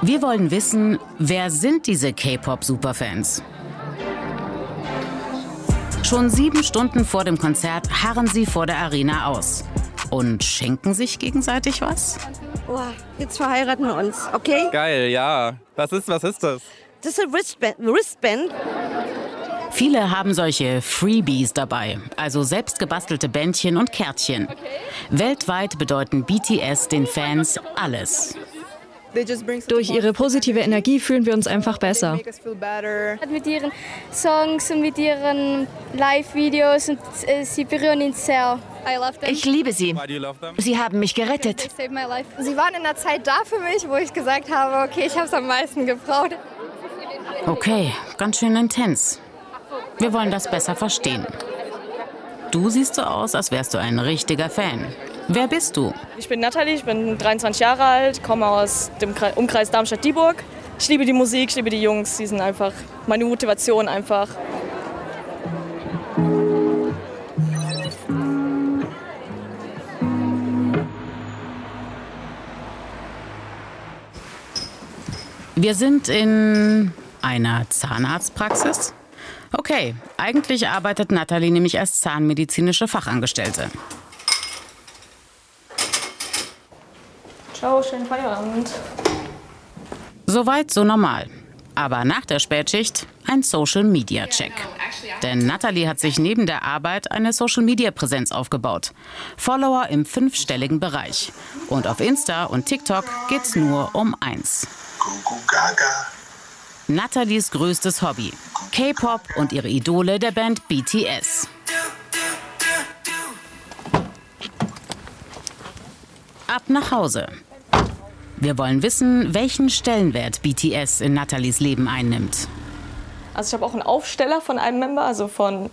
Wir wollen wissen, wer sind diese K-Pop-Superfans? Schon 7 Stunden vor dem Konzert harren sie vor der Arena aus. Und schenken sich gegenseitig was? Oh, jetzt verheiraten wir uns, okay? Geil, ja. Was ist das? Das ist ein Wristband. Viele haben solche Freebies dabei, also selbst gebastelte Bändchen und Kärtchen. Weltweit bedeuten BTS den Fans alles. Durch ihre positive Energie fühlen wir uns einfach besser. Mit ihren Songs und mit ihren Live-Videos und sie berühren ihn sehr. Ich liebe sie. Sie haben mich gerettet. Sie waren in der Zeit da für mich, wo ich gesagt habe, okay, ich habe es am meisten gebraucht. Okay, ganz schön intens. Wir wollen das besser verstehen. Du siehst so aus, als wärst du ein richtiger Fan. Wer bist du? Ich bin Nathalie, ich bin 23 Jahre alt, komme aus dem Umkreis Darmstadt-Dieburg. Ich liebe die Musik, ich liebe die Jungs, die sind einfach meine Motivation einfach. Wir sind in einer Zahnarztpraxis. Okay, eigentlich arbeitet Nathalie nämlich als zahnmedizinische Fachangestellte. Ciao, schönen Feierabend. Soweit, so normal. Aber nach der Spätschicht ein Social-Media-Check. Denn Nathalie hat sich neben der Arbeit eine Social-Media-Präsenz aufgebaut. Follower im 5-stelligen Bereich. Und auf Insta und TikTok geht's nur um eins. Nathalies größtes Hobby. K-Pop und ihre Idole der Band BTS. Ab nach Hause. Wir wollen wissen, welchen Stellenwert BTS in Nathalies Leben einnimmt. Also ich habe auch einen Aufsteller von einem Member, also von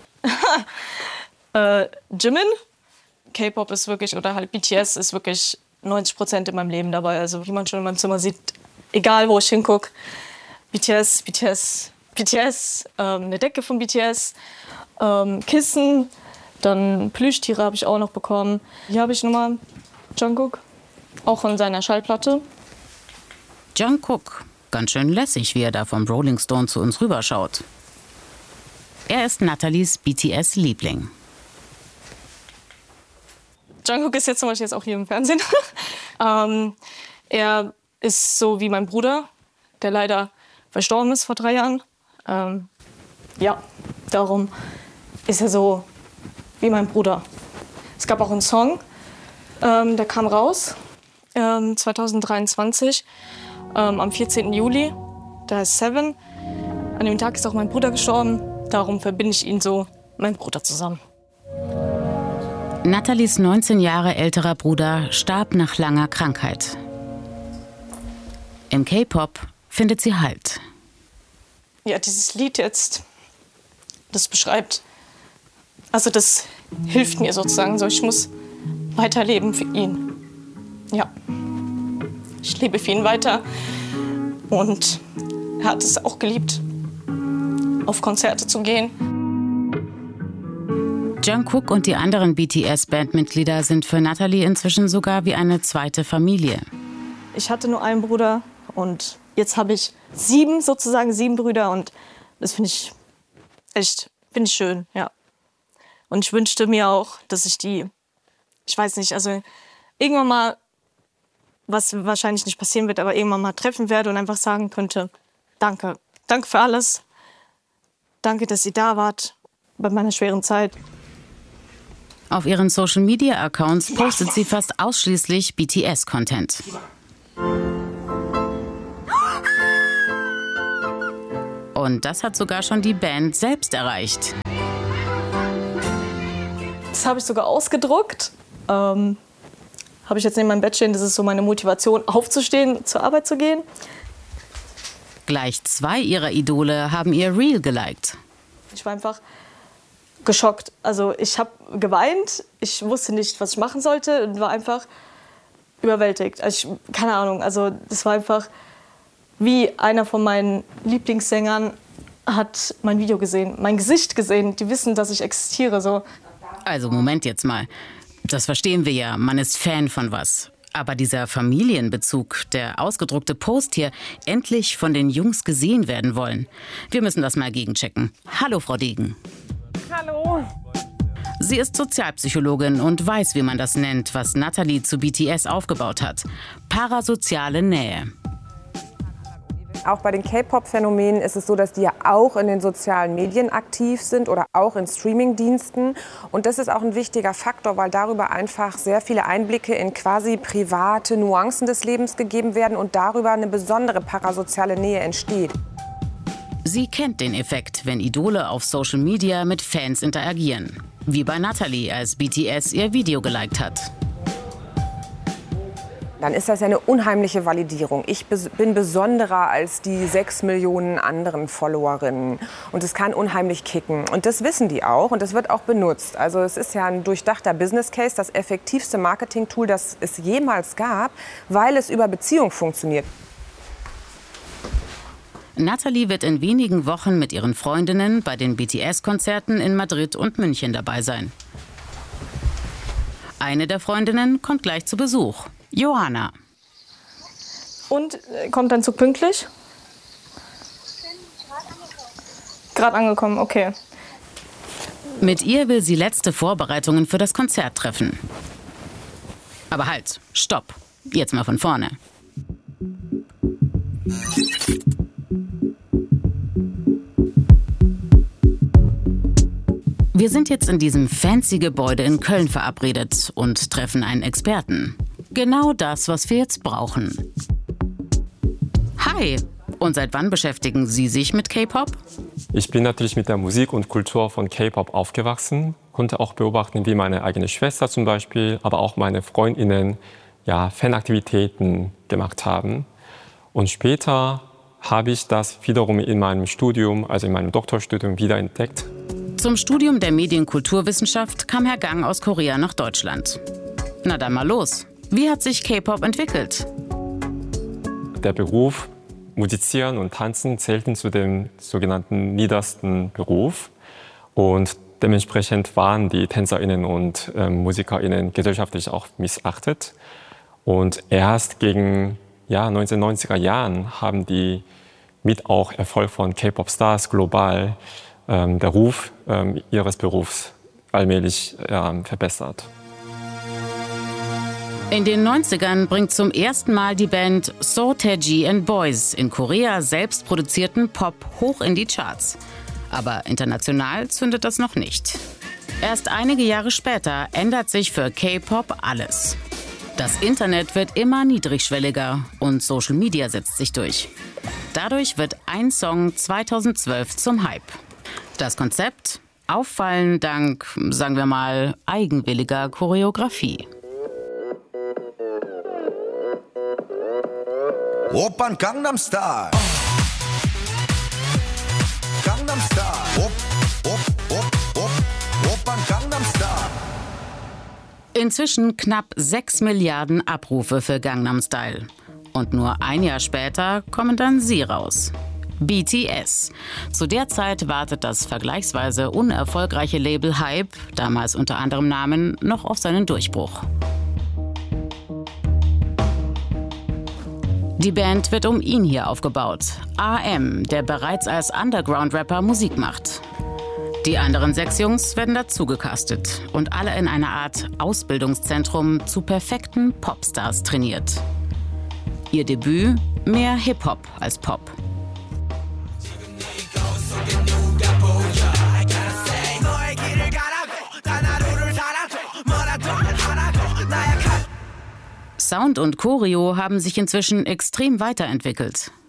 Jimin. K-Pop ist wirklich, oder halt BTS ist wirklich 90% in meinem Leben dabei. Also wie man schon in meinem Zimmer sieht, egal wo ich hingucke, BTS, eine Decke von BTS, Kissen, dann Plüschtiere habe ich auch noch bekommen. Hier habe ich nochmal Jungkook, auch von seiner Schallplatte. Jungkook, ganz schön lässig, wie er da vom Rolling Stone zu uns rüberschaut. Er ist Nathalies BTS-Liebling. Jungkook ist jetzt zum Beispiel auch hier im Fernsehen. Er ist so wie mein Bruder, der leider verstorben ist vor 3 Jahren. Ja, darum ist er so wie mein Bruder. Es gab auch einen Song, der kam raus 2023, am 14. Juli. Da ist Seven. An dem Tag ist auch mein Bruder gestorben. Darum verbinde ich ihn so, mein Bruder, zusammen. Nathalies 19 Jahre älterer Bruder starb nach langer Krankheit. Im K-Pop findet sie Halt. Ja, dieses Lied jetzt, das beschreibt, also das hilft mir sozusagen. So, ich muss weiterleben für ihn. Ja, ich lebe für ihn weiter. Und er hat es auch geliebt, auf Konzerte zu gehen. Jungkook und die anderen BTS-Bandmitglieder sind für Nathalie inzwischen sogar wie eine zweite Familie. Ich hatte nur einen Bruder und jetzt habe ich 7 Brüder und das finde ich echt, schön, ja. Und ich wünschte mir auch, dass ich ich weiß nicht, also irgendwann mal, was wahrscheinlich nicht passieren wird, aber irgendwann mal treffen werde und einfach sagen könnte, danke. Danke für alles. Danke, dass ihr da wart bei meiner schweren Zeit. Auf ihren Social-Media-Accounts postet sie fast ausschließlich BTS-Content. Und das hat sogar schon die Band selbst erreicht. Das habe ich sogar ausgedruckt. Habe ich jetzt neben meinem Bett stehen. Das ist so meine Motivation, aufzustehen, zur Arbeit zu gehen. Gleich 2 ihrer Idole haben ihr Reel geliked. Ich war einfach geschockt. Also ich habe geweint. Ich wusste nicht, was ich machen sollte und war einfach überwältigt. Also keine Ahnung. Also das war einfach wie einer von meinen Lieblingssängern hat mein Video gesehen, mein Gesicht gesehen. Die wissen, dass ich existiere. So. Also Moment jetzt mal. Das verstehen wir ja. Man ist Fan von was. Aber dieser Familienbezug, der ausgedruckte Post hier, endlich von den Jungs gesehen werden wollen. Wir müssen das mal gegenchecken. Hallo, Frau Degen. Hallo. Sie ist Sozialpsychologin und weiß, wie man das nennt, was Natalie zu BTS aufgebaut hat. Parasoziale Nähe. Auch bei den K-Pop-Phänomenen ist es so, dass die ja auch in den sozialen Medien aktiv sind oder auch in Streaming-Diensten. Und das ist auch ein wichtiger Faktor, weil darüber einfach sehr viele Einblicke in quasi private Nuancen des Lebens gegeben werden und darüber eine besondere parasoziale Nähe entsteht. Sie kennt den Effekt, wenn Idole auf Social Media mit Fans interagieren. Wie bei Natalie, als BTS ihr Video geliked hat. Dann ist das ja eine unheimliche Validierung. Ich bin besonderer als die 6 Millionen anderen Followerinnen. Und es kann unheimlich kicken. Und das wissen die auch und das wird auch benutzt. Also es ist ja ein durchdachter Business Case, das effektivste Marketing-Tool, das es jemals gab, weil es über Beziehung funktioniert. Natalie wird in wenigen Wochen mit ihren Freundinnen bei den BTS-Konzerten in Madrid und München dabei sein. Eine der Freundinnen kommt gleich zu Besuch. Johanna. Und kommt dein Zug pünktlich? Gerade angekommen, okay. Mit ihr will sie letzte Vorbereitungen für das Konzert treffen. Aber halt, stopp. Jetzt mal von vorne. Wir sind jetzt in diesem fancy Gebäude in Köln verabredet und treffen einen Experten. Genau das, was wir jetzt brauchen. Hi! Und seit wann beschäftigen Sie sich mit K-Pop? Ich bin natürlich mit der Musik und Kultur von K-Pop aufgewachsen. Konnte auch beobachten, wie meine eigene Schwester zum Beispiel, aber auch meine Freundinnen Fanaktivitäten gemacht haben. Und später habe ich das wiederum in meinem Studium, also in meinem Doktorstudium, wiederentdeckt. Zum Studium der Medienkulturwissenschaft kam Herr Gang aus Korea nach Deutschland. Na dann mal los. Wie hat sich K-Pop entwickelt? Der Beruf Musizieren und Tanzen zählten zu dem sogenannten niedersten Beruf. Und dementsprechend waren die TänzerInnen und MusikerInnen gesellschaftlich auch missachtet. Und erst gegen 1990er Jahren haben die mit auch Erfolg von K-Pop-Stars global der Ruf ihres Berufs allmählich verbessert. In den 90ern bringt zum ersten Mal die Band So Tae-ji and Boys in Korea selbst produzierten Pop hoch in die Charts. Aber international zündet das noch nicht. Erst einige Jahre später ändert sich für K-Pop alles. Das Internet wird immer niedrigschwelliger und Social Media setzt sich durch. Dadurch wird ein Song 2012 zum Hype. Das Konzept? Auffallen dank, sagen wir mal, eigenwilliger Choreografie. Oppan Gangnam Style. Gangnam Style. Oppan Gangnam Style. Inzwischen knapp 6 Milliarden Abrufe für Gangnam Style. Und nur ein Jahr später kommen dann sie raus. BTS. Zu der Zeit wartet das vergleichsweise unerfolgreiche Label Hype, damals unter anderem Namen, noch auf seinen Durchbruch. Die Band wird um ihn hier aufgebaut. AM, der bereits als Underground-Rapper Musik macht. Die anderen 6 Jungs werden dazu gecastet und alle in einer Art Ausbildungszentrum zu perfekten Popstars trainiert. Ihr Debüt? Mehr Hip-Hop als Pop. Sound und Choreo haben sich inzwischen extrem weiterentwickelt.